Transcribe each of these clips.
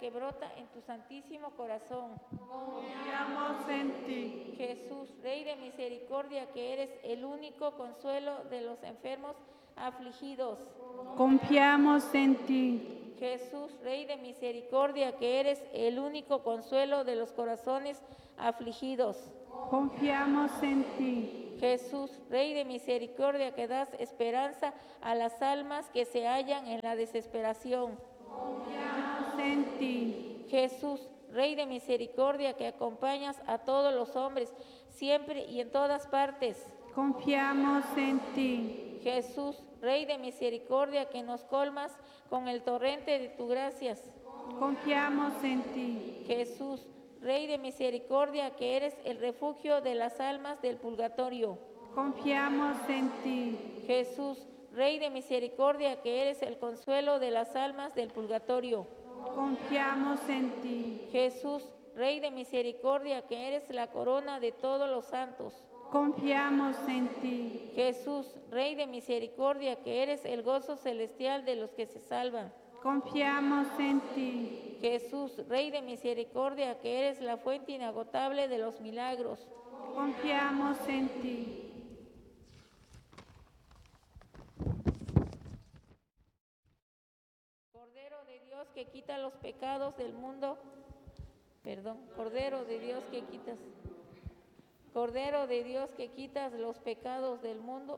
que brota en tu santísimo corazón. Confiamos en ti. Jesús, Rey de misericordia, que eres el único consuelo de los enfermos afligidos. Confiamos en ti. Jesús, Rey de misericordia, que eres el único consuelo de los corazones afligidos. Confiamos en ti. Jesús, Rey de misericordia, que das esperanza a las almas que se hallan en la desesperación. Confiamos en ti. Jesús, Rey de misericordia, que acompañas a todos los hombres, siempre y en todas partes. Confiamos en ti. Jesús, Rey de misericordia, que nos colmas con el torrente de tu gracias. Confiamos en ti. Jesús, Rey de misericordia, que eres el refugio de las almas del purgatorio. Confiamos en ti. Jesús, Rey de misericordia, que eres el consuelo de las almas del purgatorio. Confiamos en ti. Jesús, Rey de misericordia, que eres la corona de todos los santos. Confiamos en ti. Jesús, Rey de misericordia, que eres el gozo celestial de los que se salvan. Confiamos en ti. Jesús, Rey de misericordia, que eres la fuente inagotable de los milagros. Confiamos en ti. Cordero de Dios, que quita los pecados del mundo. Cordero de Dios, que quitas. Cordero de Dios, que quitas los pecados del mundo.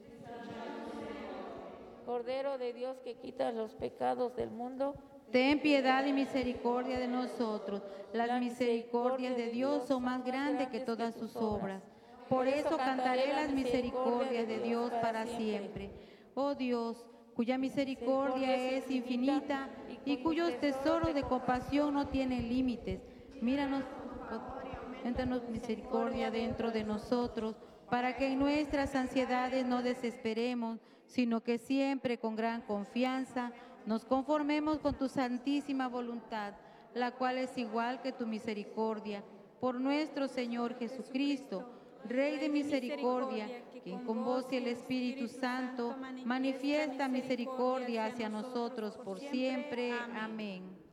Cordero de Dios, que quitas los pecados del mundo. Ten piedad y misericordia de nosotros. Las misericordias de Dios son más grandes que todas sus obras. Por eso cantaré las misericordias de Dios para siempre. Oh Dios, cuya misericordia es infinita y cuyos tesoros de compasión no tienen límites. Míranos, métenos misericordia dentro de nosotros, para que en nuestras ansiedades no desesperemos, sino que siempre con gran confianza nos conformemos con tu santísima voluntad, la cual es igual que tu misericordia. Por nuestro Señor Jesucristo, Rey de misericordia, quien con vos y el Espíritu Santo manifiesta misericordia hacia nosotros por siempre. Amén.